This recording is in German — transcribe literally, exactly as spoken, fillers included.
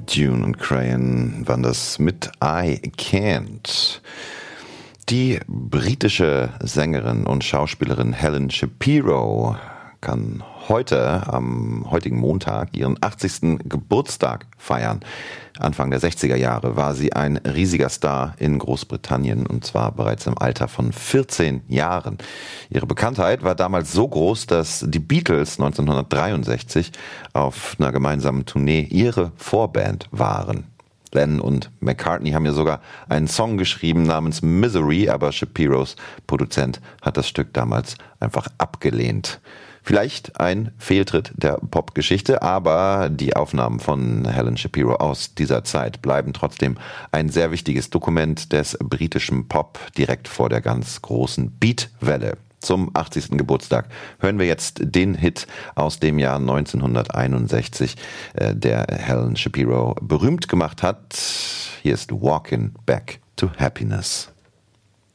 Dune und Crayon waren das mit I Can't. Die britische Sängerin und Schauspielerin Helen Shapiro kann heute, am heutigen Montag, ihren achtzigsten Geburtstag feiern. Anfang der sechziger Jahre war sie ein riesiger Star in Großbritannien, und zwar bereits im Alter von vierzehn Jahren. Ihre Bekanntheit war damals so groß, dass die Beatles neunzehnhundertdreiundsechzig auf einer gemeinsamen Tournee ihre Vorband waren. Lennon und McCartney haben ja sogar einen Song geschrieben namens Misery, aber Shapiros Produzent hat das Stück damals einfach abgelehnt. Vielleicht ein Fehltritt der Popgeschichte, aber die Aufnahmen von Helen Shapiro aus dieser Zeit bleiben trotzdem ein sehr wichtiges Dokument des britischen Pop direkt vor der ganz großen Beatwelle. Zum achtzigsten Geburtstag hören wir jetzt den Hit aus dem Jahr neunzehnhunderteinundsechzig, der Helen Shapiro berühmt gemacht hat. Hier ist Walking Back to Happiness.